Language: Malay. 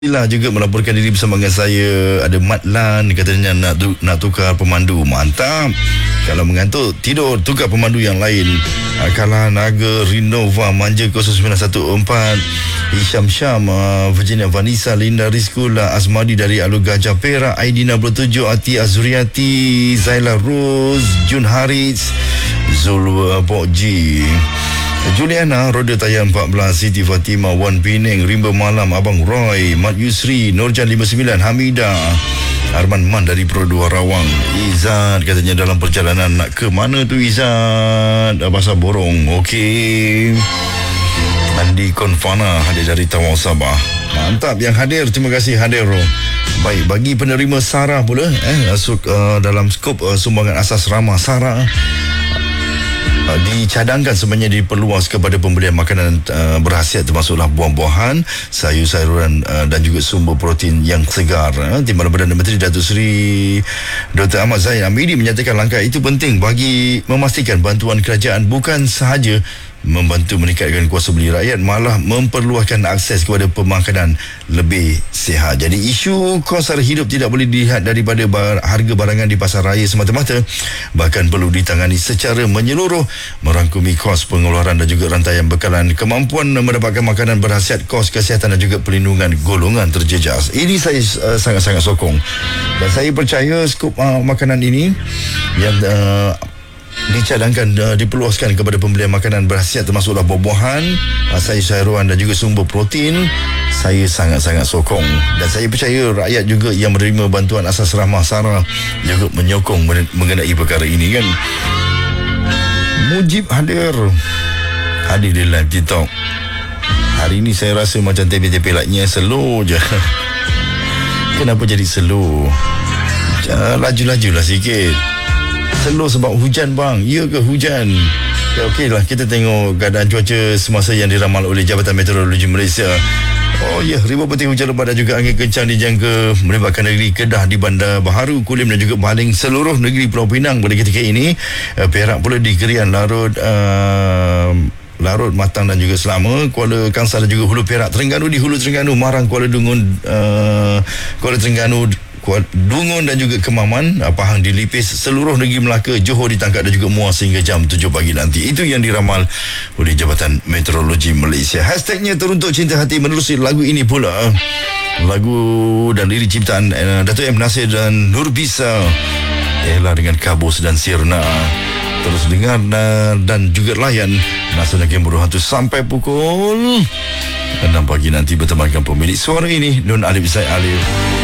Ila juga melaporkan diri bersama dengan saya. Ada Matlan katanya nak tukar pemandu. Mantap. Kalau mengantuk tidur, tukar pemandu yang lain. Akala Naga Rinova Manja 0914 Hisham Syam, Virginia Vanessa, Linda Rizkula, Azmadi dari Alu Gajah Perak, Aidina 27, Ati Azuriati, Zaila Rose, Jun Harits, Zul Bokji, Juliana, Roda Tayan 14, Siti Fatimah, Wan Penang, Rimba Malam, Abang Roy, Mat Yusri, Nurjan 59, Hamidah, Arman Man dari Pro 2 Rawang. Izzat katanya dalam perjalanan. Nak ke mana tu Izzat? Pasar Borong. Okey. Andi Konfana hadir dari Tawau Sabah. Mantap yang hadir. Terima kasih hadir. Baik, bagi penerima Sarah pula masuk dalam skop sumbangan asas ramah Sarah, dicadangkan sebenarnya diperluas kepada pembelian makanan berkhasiat, termasuklah buah-buahan, sayur-sayuran dan juga sumber protein yang segar. Timbalan Perdana Menteri Datuk Seri Dr. Ahmad Zahid Hamidi menyatakan langkah itu penting bagi memastikan bantuan kerajaan bukan sahaja membantu meningkatkan kuasa beli rakyat, malah memperluaskan akses kepada pemakanan lebih sihat. Jadi isu kos sara hidup tidak boleh dilihat daripada harga barangan di pasar raya semata-mata, bahkan perlu ditangani secara menyeluruh, merangkumi kos pengeluaran dan juga rantaian bekalan, kemampuan mendapatkan makanan berkhasiat, kos kesihatan dan juga perlindungan golongan terjejas. Ini saya sangat-sangat sokong, dan saya percaya skop makanan ini yang dicadangkan diperluaskan kepada pembelian makanan berkhasiat, termasuklah buah-buahan, sayur-sayuran dan juga sumber protein. Saya sangat-sangat sokong, dan saya percaya rakyat juga yang menerima bantuan asas rahmah Sarah juga menyokong mengenai perkara ini kan. Mujib hadir di live TikTok. Hari ini saya rasa macam tepi-tepi lightnya slow je. Kenapa jadi slow? Laju-lajulah sikit. Slow sebab hujan bang. Ya ke hujan? Ya, okeylah, kita tengok keadaan cuaca semasa yang diramal oleh Jabatan Meteorologi Malaysia. Oh ya, ribuan petir hujan lebat dan juga angin kencang dijangka melibatkan negeri Kedah di Bandar Baharu, Kulim dan juga Baling, seluruh negeri Pulau Pinang pada ketika ini. Perak pula di Kerian, Larut, Matang dan juga Selama, Kuala Kangsar dan juga Hulu Perak, Terengganu di Hulu Terengganu, Marang, Kuala Dungun, Kuala Terengganu, Dungun dan juga Kemaman, Pahang di Lipis, seluruh negeri Melaka, Johor ditangkap dan juga Muar sehingga jam 7 pagi nanti. Itu yang diramal oleh Jabatan Meteorologi Malaysia. Hashtagnya Teruntuk Cinta Hati menerusi lagu ini pula. Lagu dan lirik ciptaan Datuk M. Nasir dan Nurbisa. Ella dengan Kabus dan Sirna. Terus dengar dan juga layan Nasional Game Buruh Hantu sampai pukul 6 pagi nanti bertemankan pemilik suara ini, Nun Alif Zaid Alif.